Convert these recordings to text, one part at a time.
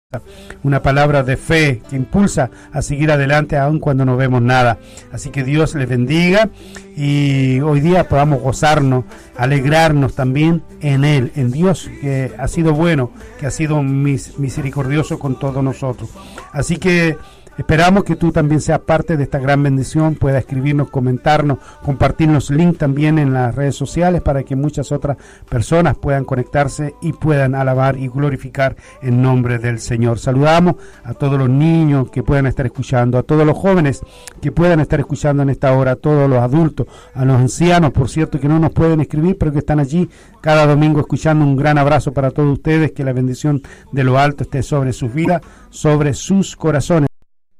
Una palabra de fe que impulsa a seguir adelante aun cuando no vemos nada. Así que Dios les bendiga y hoy día podamos gozarnos, alegrarnos también en Él, en Dios, que ha sido bueno, que ha sido misericordioso con todos nosotros. Así que esperamos que tú también seas parte de esta gran bendición, puedas escribirnos, comentarnos, compartirnos link también en las redes sociales para que muchas otras personas puedan conectarse y puedan alabar y glorificar en nombre del Señor. Saludamos a todos los niños que puedan estar escuchando, a todos los jóvenes que puedan estar escuchando en esta hora, a todos los adultos, a los ancianos, por cierto, que no nos pueden escribir, pero que están allí cada domingo escuchando. Un gran abrazo para todos ustedes, que la bendición de lo alto esté sobre sus vidas, sobre sus corazones.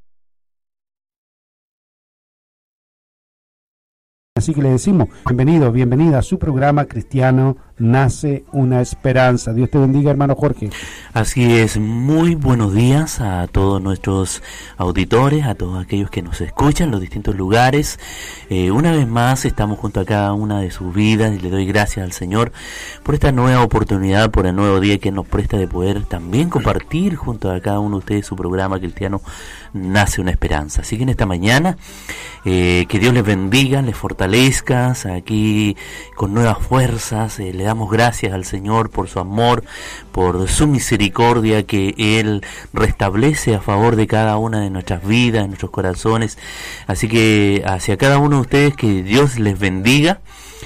Así que le decimos, bienvenido, bienvenida a su programa cristiano Nace una Esperanza. Dios te bendiga, hermano Jorge. Así es, muy buenos días a todos nuestros auditores, a todos aquellos que nos escuchan en los distintos lugares. Una vez más estamos junto a cada una de sus vidas y le doy gracias al Señor por esta nueva oportunidad, por el nuevo día que nos presta de poder también compartir junto a cada uno de ustedes su programa cristiano Nace una Esperanza. Así que en esta mañana, que Dios les bendiga, les fortalezca, aquí con nuevas fuerzas. Le damos gracias al Señor por su amor, por su misericordia que Él restablece a favor de cada una de nuestras vidas, de nuestros corazones. Así que hacia cada uno de ustedes, que Dios les bendiga.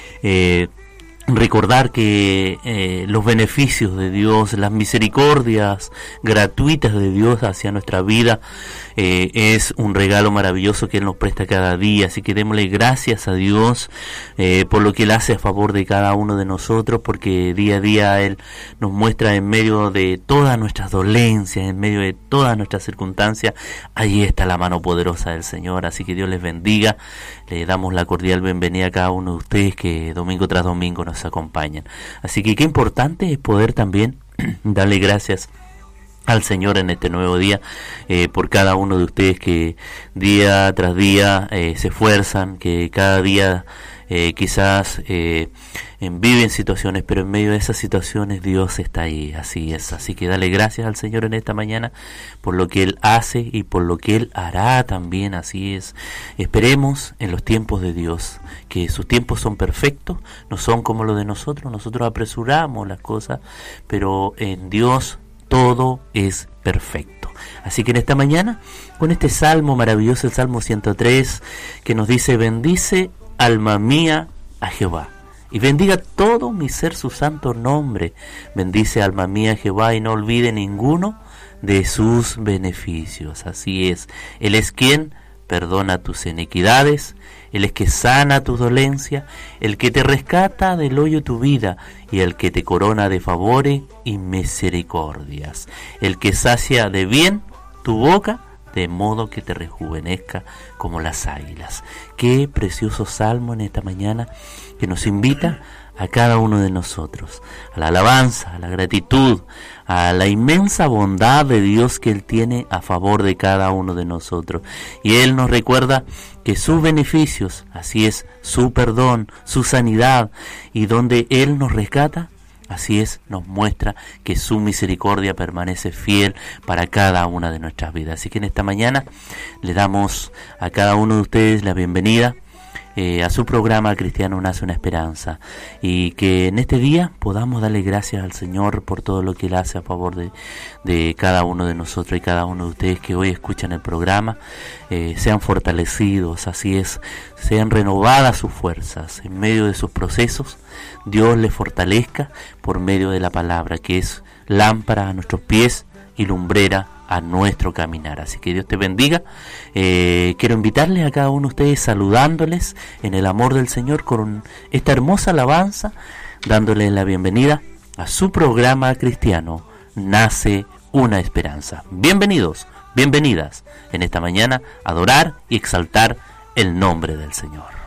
Recordar que los beneficios de Dios, las misericordias gratuitas de Dios hacia nuestra vida, es un regalo maravilloso que Él nos presta cada día. Así que démosle gracias a Dios por lo que Él hace a favor de cada uno de nosotros, porque día a día Él nos muestra en medio de todas nuestras dolencias, en medio de todas nuestras circunstancias, ahí está la mano poderosa del Señor. Así que Dios les bendiga. Le damos la cordial bienvenida a cada uno de ustedes que domingo tras domingo nos acompañan. Así que qué importante es poder también darle gracias al Señor en este nuevo día, por cada uno de ustedes que día tras día se esfuerzan, que cada día quizás viven situaciones, pero en medio de esas situaciones Dios está ahí. Así es, así que dale gracias al Señor en esta mañana por lo que Él hace y por lo que Él hará también. Así es, esperemos en los tiempos de Dios, que sus tiempos son perfectos, no son como los de nosotros. Nosotros apresuramos las cosas, pero en Dios todo es perfecto. Así que en esta mañana, con este salmo maravilloso, el Salmo 103, que nos dice: bendice alma mía a Jehová, y bendiga todo mi ser su santo nombre. Bendice alma mía a Jehová, y no olvide ninguno de sus beneficios. Así es, Él es quien perdona tus iniquidades, Él es que sana tu dolencia, el que te rescata del hoyo tu vida, y el que te corona de favores y misericordias, el que sacia de bien tu boca, de modo que te rejuvenezca como las águilas. Qué precioso salmo en esta mañana, que nos invita a cada uno de nosotros a la alabanza, a la gratitud, a la inmensa bondad de Dios que Él tiene a favor de cada uno de nosotros. Y Él nos recuerda que sus beneficios, así es, su perdón, su sanidad, y donde Él nos rescata, así es, nos muestra que su misericordia permanece fiel para cada una de nuestras vidas. Así que en esta mañana le damos a cada uno de ustedes la bienvenida a su programa Cristiano Nace una Esperanza, y que en este día podamos darle gracias al Señor por todo lo que Él hace a favor de cada uno de nosotros y cada uno de ustedes que hoy escuchan el programa. Sean fortalecidos, así es, sean renovadas sus fuerzas en medio de sus procesos. Dios les fortalezca por medio de la palabra, que es lámpara a nuestros pies y lumbrera a nuestro caminar. Así que Dios te bendiga. Quiero invitarles a cada uno de ustedes, saludándoles en el amor del Señor con esta hermosa alabanza, dándoles la bienvenida a su programa cristiano Nace una Esperanza. Bienvenidos, bienvenidas en esta mañana a adorar y exaltar el nombre del Señor.